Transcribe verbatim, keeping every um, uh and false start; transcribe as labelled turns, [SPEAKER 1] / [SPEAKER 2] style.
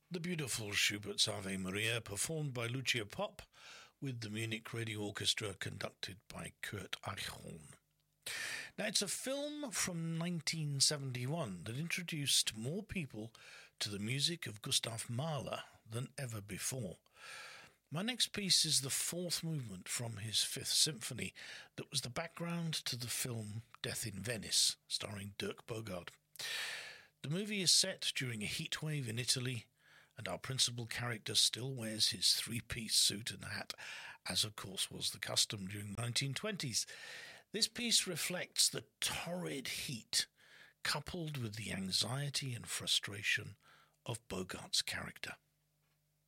[SPEAKER 1] The beautiful Schubert's Ave Maria, performed by Lucia Popp, with the Munich Radio Orchestra conducted by Kurt Eichhorn. Now, it's a film from nineteen seventy-one that introduced more people to the music of Gustav Mahler than ever before. My next piece is the fourth movement from his Fifth Symphony that was the background to the film Death in Venice, starring Dirk Bogarde. The movie is set during a heatwave in Italy, and our principal character still wears his three-piece suit and hat, as of course was the custom during the nineteen twenties. This piece reflects the torrid heat, coupled with the anxiety and frustration of Bogarde's character.